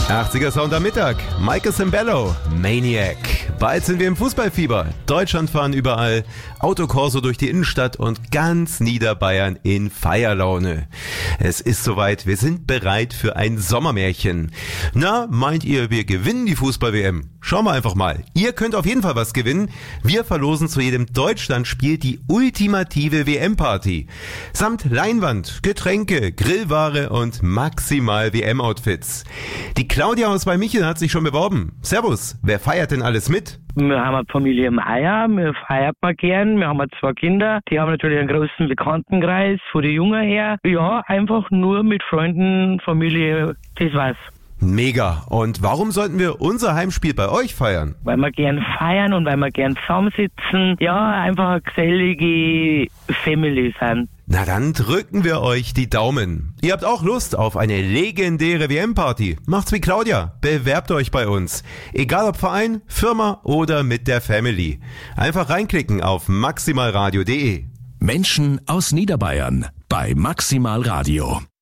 80er Sound am Mittag. Michael Sembello, Maniac. Bald sind wir im Fußballfieber. Deutschland fahren überall, Autokorso durch die Innenstadt und ganz Niederbayern in Feierlaune. Es ist soweit, wir sind bereit für ein Sommermärchen. Na, meint ihr, wir gewinnen die Fußball-WM? Schauen wir einfach mal. Ihr könnt auf jeden Fall was gewinnen. Wir verlosen zu jedem Deutschlandspiel die ultimative WM-Party. Samt Leinwand, Getränke, Grillware und maximal WM-Outfits. Die Claudia aus bei Michel hat sich schon beworben. Servus, wer feiert denn alles mit? Wir haben eine Familie im Eier, wir feiern mal gern, wir haben 2 Kinder, die haben natürlich einen großen Bekanntenkreis von den Jungen her. Ja, einfach nur mit Freunden, Familie, das war's. Mega. Und warum sollten wir unser Heimspiel bei euch feiern? Weil wir gern feiern und weil wir gern zusammensitzen. Ja, einfach eine gesellige Family sind. Na dann drücken wir euch die Daumen. Ihr habt auch Lust auf eine legendäre WM-Party? Macht's wie Claudia. Bewerbt euch bei uns. Egal ob Verein, Firma oder mit der Family. Einfach reinklicken auf maximalradio.de. Menschen aus Niederbayern bei Maximal Radio.